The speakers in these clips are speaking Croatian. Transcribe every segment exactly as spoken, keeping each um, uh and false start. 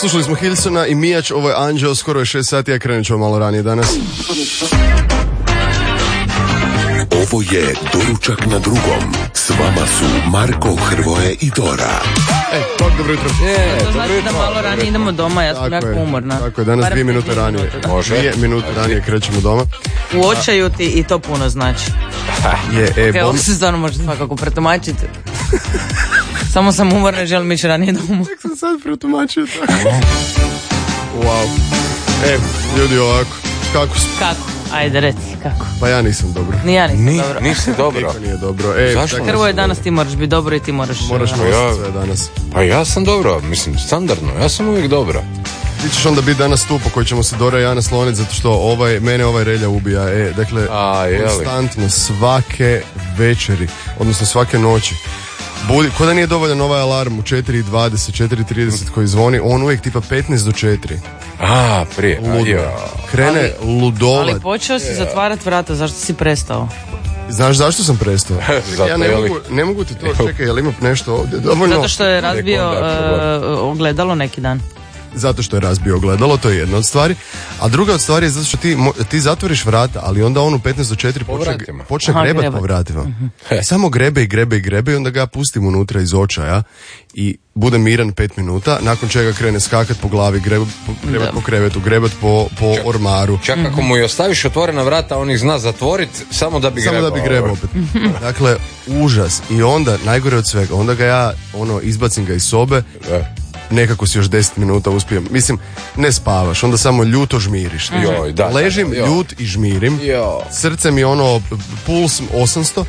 Slušali smo Hillsona i Mijač, ovo je Anđeo, skoro je šest sati, ja krenut ćemo malo ranije danas. Ovo je Doručak na drugom. S vama su Marko, Hrvoje i Dora. Ej, tok, dobro jutro. Je, to znači da malo ranije idemo doma, ja sam jako umorna. Tako je, danas dvije minute ranije. Može. Dvije minute ranije krećemo doma. U očaju ti i to puno znači. Je, e, Ok, bom... ovo se stvarno može svakako pretumačiti. Samo sam umorna i želim ići ranije doma. Tek sam sad pretumačio tako. Wow. E, ljudi, ovako, kako su? Kako? Ajde, reci, kako? Pa ja nisam dobro. Ni ja nisam Ni, dobro. nisi dobro. Niko nije dobro. E, Zašto? dakle, Hrvoje, danas ti moraš biti dobro i ti moraš... moraš uh, nositi ja- sve danas. Pa ja sam dobro, mislim, standardno, ja sam uvijek dobro. Ti ćeš onda biti danas tu po koji ćemo se Dora i ja nasloniti, zato što ovaj, mene ovaj relja ubija. E, dakle, A, je li? konstantno, svake večeri, odnosno svake noći. Budi, ko da nije dovoljan ovaj alarm u četiri i dvadeset, četiri i trideset koji zvoni, on uvijek tipa petnaest do četiri. A, prije. A, Ludo. ja. Krene ludovat. Ali počeo si zatvarati vrata, zašto si prestao? Znaš zašto sam prestao? Zato, ja ne je li? mogu, ne mogu ti to, čekaj, jel ima nešto ovdje? Dovoljno. Zato što je razbio onda problem. uh, ogledalo neki dan. Zato što je razbio ogledalo, to je jedna od stvari. A druga od stvari je zato što ti, mo- ti zatvoriš vrata, ali onda on u petnaest do četiri Po počne, vratima. počne Aha, grebat grebat. po vratima. I samo grebe i grebe i grebe i onda ga ja pustim unutra iz očaja i bude miran pet minuta, nakon čega krene skakat po glavi, grebat po, grebat Da. po krevetu, grebat po, po ormaru. Čak ako mu i ostaviš otvorena vrata, on ih zna zatvorit samo da bi Samo grebao. da bi grebao opet. Dakle, užas. I onda, najgore od svega, onda ga ja, ono, izbacim ga iz sobe, Da. nekako si još deset minuta uspijem. Mislim, ne spavaš, onda samo ljuto žmiriš. Joj, da, da, Ležim da, joj. ljut i žmirim. Jo. Srce mi ono, puls osamsto.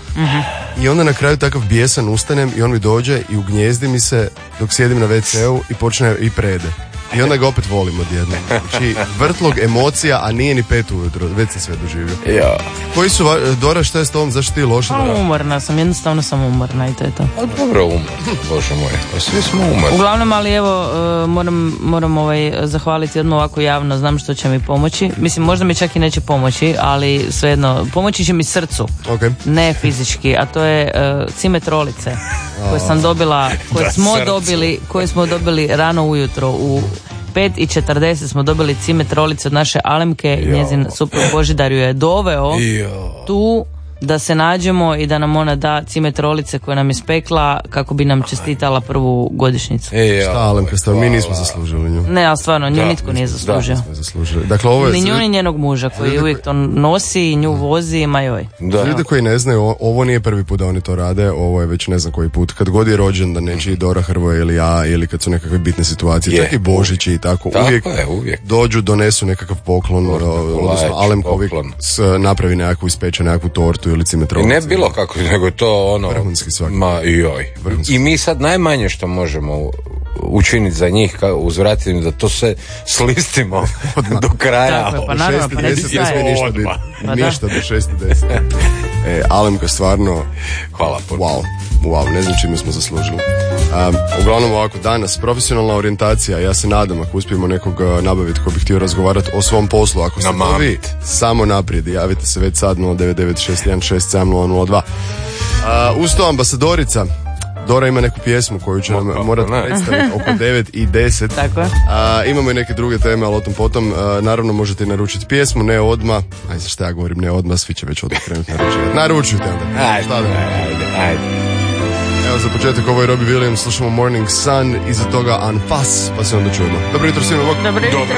I onda na kraju takav bijesan ustanem i on mi dođe i ugnjezdi mi se dok sjedim na ve ce u i počne i prede. I onda ga opet volim odjednom. Znači, vrtlog emocija, a nije ni pet ujutro, već sam sve doživio. Ja. Koji su, va- Dora, šta je s tobom, zašto ti loše? Pa umorna sam, jednostavno sam umorna i to je to. A dobro umor, bože moj. Pa svi smo umorni. Uglavnom, ali evo, uh, moram, moram ovaj, zahvaliti odmah ovako javno, znam što će mi pomoći. Mislim, možda mi čak i neće pomoći, ali svejedno, pomoći će mi srcu, Ok. ne fizički, a to je uh, cimetrolice koje sam dobila, koje Da, smo srcu. dobili, koje smo dobili rano ujutro u pet i četrdeset smo dobili cimetrolice od naše Alemke, Jo. njezin suprug Božidar ju je doveo Jo. tu da se nađemo i da nam ona da cimetrolice koje nam je spekla kako bi nam čestitala prvu godišnjicu. E, ja. Šta, Alemka, stav, mi nismo zaslužili nju. Ne, ali stvarno, nju Da, nitko nije nismo, zaslužio. Nismo zaslužili. Dakle, ovo je... Ni za nju ljudi- ni njenog muža koji ljudi uvijek to nosi i nju vozi, ma joj. Da. Za ljude koji ne znaju, o- ovo nije prvi put da oni to rade, ovo je već ne znam koji put. Kad god je rođen da neće i Dora, Hrvoje ili ja, ili kad su nekakve bitne situacije, Je. čak i Božići i tako, Tako uvijek, je, uvijek. dođu, donesu nekakav poklon, o, odnosno kolač, Alemka uvijek poklon. s, napravi nekakvu, ispeče nekakvu tortu ili I cimetrolicu. ne bilo kako, nego je to ono... Vrhunski svaki. Ma, joj. Vrhunski. I mi sad najmanje što možemo učiniti za njih, kao uzvratiti im da to sve slistimo do kraja. Tako je, pa Do naravno, šest i pa ne deset bi ne smije staje. ništa biti. Pa da. Ništa do šest i deset. E, Alemka stvarno, Hvala puno. wow, wow, ne znam čime smo zaslužili. Um, uglavnom ovako, danas profesionalna orijentacija, ja se nadam ako uspijemo nekog uh, nabaviti ko bi htio razgovarati o svom poslu, ako ste to Namamit. vi, samo naprijed, javite se već sad nula devet devet šest jedan šest sedam nula nula dva. Uh, uz to ambasadorica, Dora ima neku pjesmu koju će nam Kako morati ne? predstaviti oko devet i deset. Tako je. A, imamo i neke druge teme, ali o tom potom. A, naravno možete i naručiti pjesmu, ne odmah. Aj, za šta ja govorim, ne odmah, svi će već odmah krenuti naručivati. Naručujte onda. Ajde, Šta da? ajde, ajde. Evo za početak, ovo je Robbie Williams, slušamo Morning Sun, iza toga Anfas, pa se onda čujemo. Dobro jutro svima, bok. Dobro jutro.